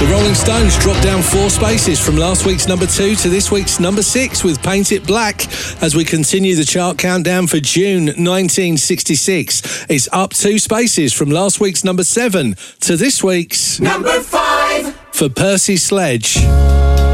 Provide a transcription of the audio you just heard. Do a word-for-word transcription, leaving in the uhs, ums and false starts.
Rolling Stones dropped down four spaces from last week's number two to this week's number six with Paint It Black as we continue the chart countdown for June nineteen sixty-six. It's up two spaces from last week's number seven to this week's number five for Percy Sledge.